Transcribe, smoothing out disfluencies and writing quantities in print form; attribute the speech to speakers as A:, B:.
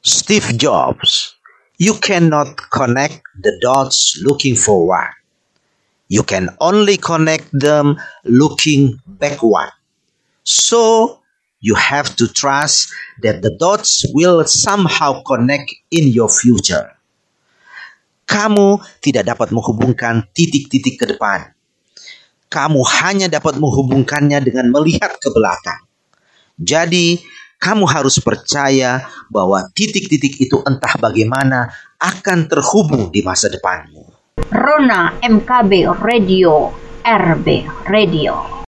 A: Steve Jobs, you cannot connect the dots looking forward. You can only connect them looking backward. So, you have to trust that the dots will somehow connect in your future. Kamu tidak dapat menghubungkan titik-titik ke depan. Kamu hanya dapat menghubungkannya dengan melihat ke belakang. Jadi, kamu harus percaya bahwa titik-titik itu entah bagaimana akan terhubung di masa depanmu.
B: Rona MKB Radio, RB Radio.